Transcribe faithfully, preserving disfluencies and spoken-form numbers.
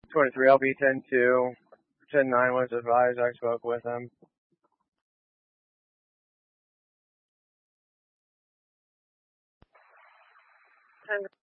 twenty-three L B ten two. ten nine was advised. I spoke with him. ten